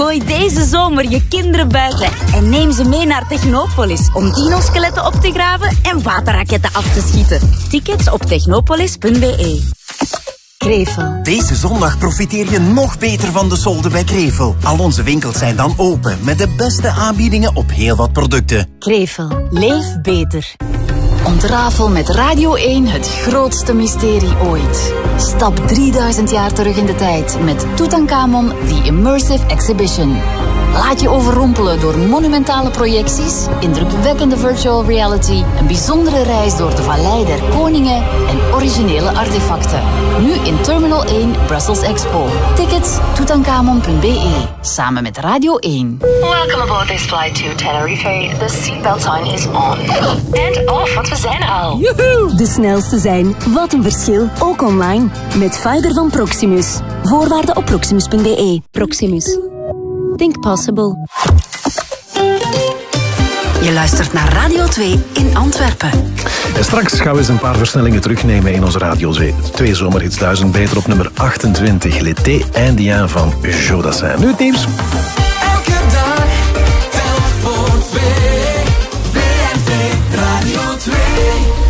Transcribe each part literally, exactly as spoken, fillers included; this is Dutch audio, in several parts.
Gooi deze zomer je kinderen buiten en neem ze mee naar Technopolis om dinoskeletten op te graven en waterraketten af te schieten. Tickets op technopolis punt b e. Krevel. Deze zondag profiteer je nog beter van de solden bij Krevel. Al onze winkels zijn dan open met de beste aanbiedingen op heel wat producten. Krevel. Leef beter. Ontrafel met Radio één het grootste mysterie ooit. Stap drieduizend jaar terug in de tijd met Tutankhamon The Immersive Exhibition. Laat je overrompelen door monumentale projecties, indrukwekkende virtual reality, een bijzondere reis door de Vallei der Koningen en originele artefacten. Nu in Terminal één Brussels Expo. Tickets tutankhamon punt b e. Samen met Radio één. Welcome aboard this flight to Tenerife. The seatbelt sign is on. And off, want we zijn er al. Joehoe! De snelste zijn. Wat een verschil. Ook online. Met fiber van Proximus. Voorwaarden op proximus punt b e. Proximus. Think possible. Je luistert naar Radio twee in Antwerpen. En straks gaan we eens een paar versnellingen terugnemen in onze Radio twee zomerhits duizend. Beter op nummer achtentwintig. L'été indien van Jodassin. Nu het nieuws. Elke dag telt voor twee. V R T Radio twee.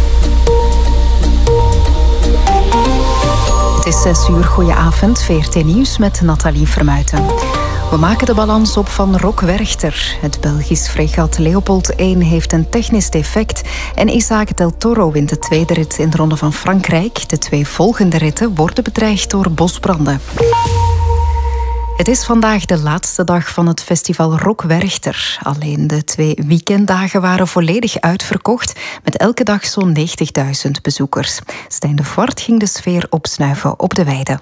Het is zes uur. Goedenavond. V R T Nieuws met Nathalie Vermuiten. We maken de balans op van Rock Werchter. Het Belgisch fregat Leopold één heeft een technisch defect en Isaac del Toro wint de tweede rit in de Ronde van Frankrijk. De twee volgende ritten worden bedreigd door bosbranden. Het is vandaag de laatste dag van het festival Rock Werchter. Alleen de twee weekenddagen waren volledig uitverkocht, met elke dag zo'n negentigduizend bezoekers. Stijn de Voort ging de sfeer opsnuiven op de weide.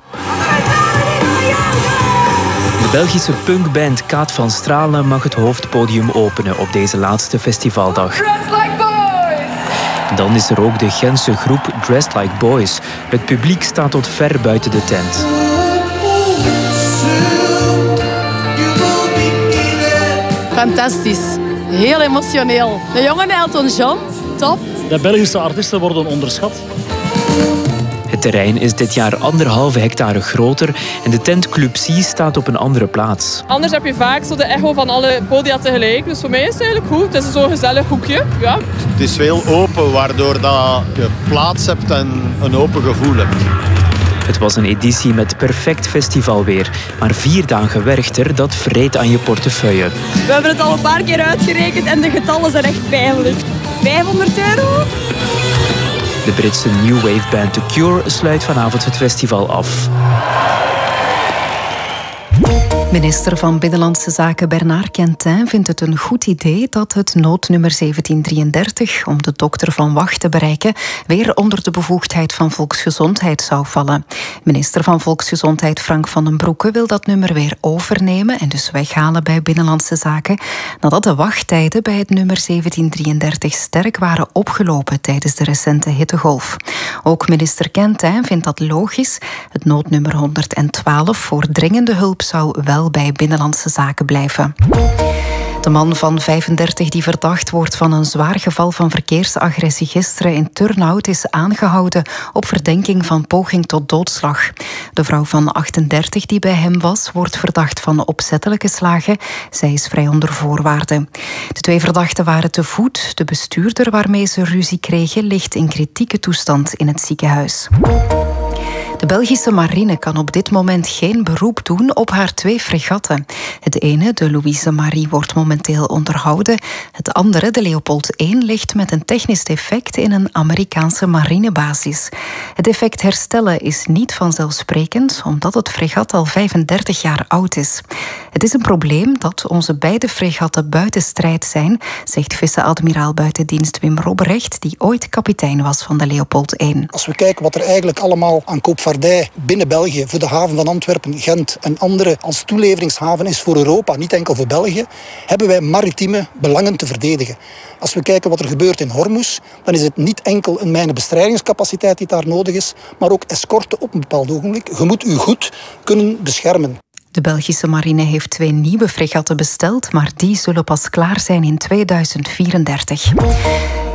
De Belgische punkband Kaat van Stralen mag het hoofdpodium openen op deze laatste festivaldag. Dan is er ook de Gentse groep Dressed Like Boys. Het publiek staat tot ver buiten de tent. Fantastisch. Heel emotioneel. De jonge Elton John, top. De Belgische artiesten worden onderschat. Het terrein is dit jaar anderhalve hectare groter en de tent Club C staat op een andere plaats. Anders heb je vaak zo de echo van alle podia tegelijk. Dus voor mij is het eigenlijk goed. Het is zo'n gezellig hoekje. Ja. Het is veel open, waardoor dat je plaats hebt en een open gevoel hebt. Het was een editie met perfect festivalweer. Maar vier dagen Werchter, dat vreet aan je portefeuille. We hebben het al een paar keer uitgerekend en de getallen zijn echt pijnlijk. vijfhonderd euro? De Britse new wave band The Cure sluit vanavond het festival af. Minister van Binnenlandse Zaken Bernard Quentin vindt het een goed idee dat het noodnummer zeventien drieëndertig om de dokter Van Wacht te bereiken weer onder de bevoegdheid van Volksgezondheid zou vallen. Minister van Volksgezondheid Frank van den Broeke wil dat nummer weer overnemen en dus weghalen bij Binnenlandse Zaken, nadat de wachttijden bij het nummer zeventien drieëndertig sterk waren opgelopen tijdens de recente hittegolf. Ook minister Quentin vindt dat logisch. Het noodnummer honderdtwaalf voor dringende hulp zou wel bij Binnenlandse Zaken blijven. De man van vijfendertig die verdacht wordt van een zwaar geval van verkeersagressie gisteren in Turnhout is aangehouden op verdenking van poging tot doodslag. De vrouw van achtendertig die bij hem was, wordt verdacht van opzettelijke slagen. Zij is vrij onder voorwaarden. De twee verdachten waren te voet. De bestuurder waarmee ze ruzie kregen ligt in kritieke toestand in het ziekenhuis. De Belgische marine kan op dit moment geen beroep doen op haar twee fregatten. Het ene, de Louise Marie, wordt momenteel onderhouden. Het andere, de Leopold één, ligt met een technisch defect in een Amerikaanse marinebasis. Het defect herstellen is niet vanzelfsprekend, omdat het fregat al vijfendertig jaar oud is. Het is een probleem dat onze beide fregatten buiten strijd zijn, zegt vice-admiraal buiten dienst Wim Robberecht, die ooit kapitein was van de Leopold één. Als we kijken wat er eigenlijk allemaal aan koopvaardij binnen België voor de haven van Antwerpen, Gent en andere als toeleveringshaven is voor Europa, niet enkel voor België, hebben wij maritieme belangen te verdedigen. Als we kijken wat er gebeurt in Hormuz, dan is het niet enkel een mijnenbestrijdingscapaciteit die daar nodig is, maar ook escorte op een bepaald ogenblik. Je moet u goed kunnen beschermen. De Belgische marine heeft twee nieuwe fregatten besteld, maar die zullen pas klaar zijn in tweeduizend vierendertig.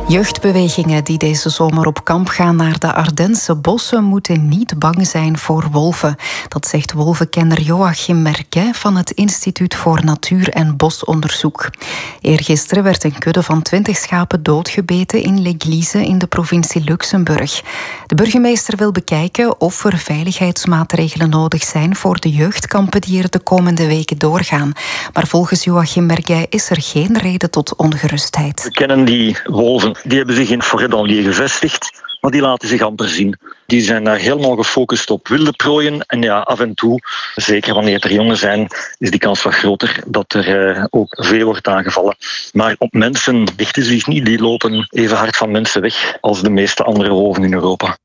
Jeugdbewegingen die deze zomer op kamp gaan naar de Ardense bossen moeten niet bang zijn voor wolven. Dat zegt wolvenkenner Joachim Merquet van het Instituut voor Natuur- en Bosonderzoek. Eergisteren werd een kudde van twintig schapen doodgebeten in L'Église in de provincie Luxemburg. De burgemeester wil bekijken of er veiligheidsmaatregelen nodig zijn voor de jeugdkampen die er de komende weken doorgaan. Maar volgens Joachim Merquet is er geen reden tot ongerustheid. We kennen die wolven. Die hebben zich in Forêt-d'Anlier gevestigd, maar die laten zich amper zien. Die zijn daar helemaal gefocust op wilde prooien. En ja, af en toe, zeker wanneer er jongen zijn, is die kans wat groter dat er uh, ook veel wordt aangevallen. Maar op mensen richten ze zich niet. Die lopen even hard van mensen weg als de meeste andere wolven in Europa.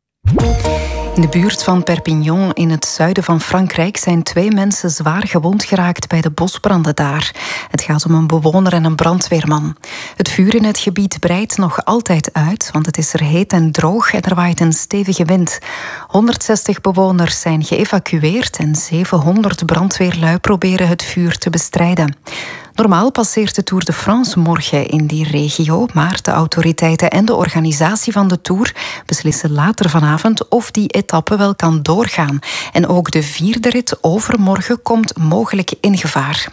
In de buurt van Perpignan in het zuiden van Frankrijk zijn twee mensen zwaar gewond geraakt bij de bosbranden daar. Het gaat om een bewoner en een brandweerman. Het vuur in het gebied breidt nog altijd uit, want het is er heet en droog en er waait een stevige wind. honderdzestig bewoners zijn geëvacueerd en zevenhonderd brandweerlui proberen het vuur te bestrijden. Normaal passeert de Tour de France morgen in die regio, maar de autoriteiten en de organisatie van de Tour beslissen later vanavond of die etappe wel kan doorgaan. En ook de vierde rit overmorgen komt mogelijk in gevaar.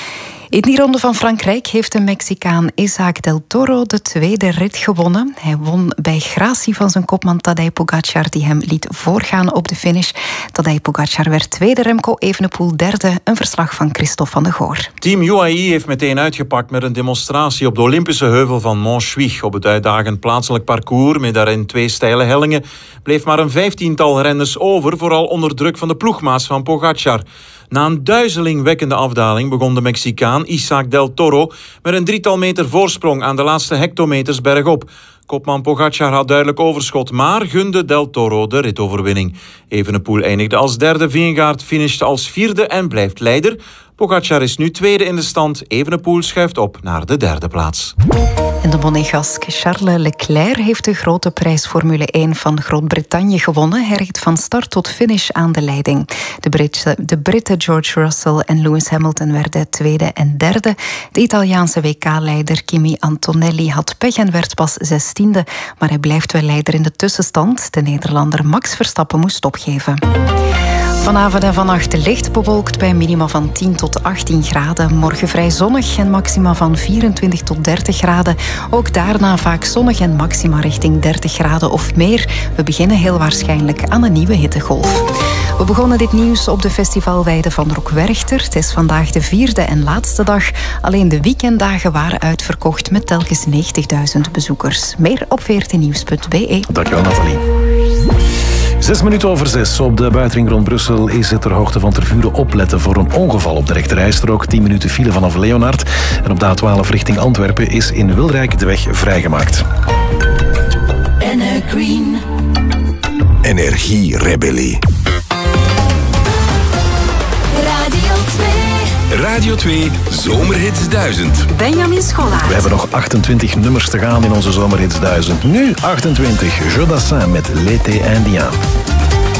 In die ronde van Frankrijk heeft de Mexicaan Isaac del Toro de tweede rit gewonnen. Hij won bij gratie van zijn kopman Tadej Pogacar, die hem liet voorgaan op de finish. Tadej Pogacar werd tweede, Remco Evenepoel derde. Een verslag van Christophe van de Goor. Team U A E heeft meteen uitgepakt met een demonstratie op de Olympische heuvel van Montjuïc. Op het uitdagend plaatselijk parcours, met daarin twee steile hellingen, bleef maar een vijftiental renners over, vooral onder druk van de ploegmaats van Pogacar. Na een duizelingwekkende afdaling begon de Mexicaan Isaac del Toro met een drietal meter voorsprong aan de laatste hectometers bergop. Kopman Pogacar had duidelijk overschot, maar gunde del Toro de ritoverwinning. Evenepoel eindigde als derde, Vingegaard finishte als vierde en blijft leider. Pogacar is nu tweede in de stand. Evenepoel schuift op naar de derde plaats. En de monegask Charles Leclerc heeft de grote prijs Formule één van Groot-Brittannië gewonnen. Hij reed van start tot finish aan de leiding. De Britten, de Britten George Russell en Lewis Hamilton werden tweede en derde. De Italiaanse W K-leider Kimi Antonelli had pech en werd pas zestiende. Maar hij blijft wel leider in de tussenstand. De Nederlander Max Verstappen moest opgeven. Vanavond en vannacht licht bewolkt bij minima van tien tot achttien graden. Morgen vrij zonnig en maxima van vierentwintig tot dertig graden. Ook daarna vaak zonnig en maxima richting dertig graden of meer. We beginnen heel waarschijnlijk aan een nieuwe hittegolf. We begonnen dit nieuws op de festivalweide van Rockwerchter. Het is vandaag de vierde en laatste dag. Alleen de weekenddagen waren uitverkocht met telkens negentigduizend bezoekers. Meer op veertien nieuws punt b e. Dankjewel, Nathalie. Zes minuten over zes. Op de buitenring rond Brussel is het ter hoogte van Tervuren opletten voor een ongeval op de rechterrijstrook. tien minuten file vanaf Leonard. En op de A twaalf richting Antwerpen is in Wilrijk de weg vrijgemaakt. Green. Energierebellie. Radio twee. Radio twee Zomerhits duizend. Benjamin Scholaert. We hebben nog achtentwintig nummers te gaan in onze Zomerhits duizend. Nu achtentwintig. Jodassin met L'été Indien.